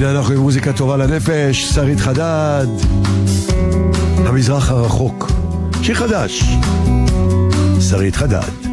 אנחנו עם מוזיקה טובה לנפש, שרית חדד, המזרח הרחוק, שיר חדש, שרית חדד.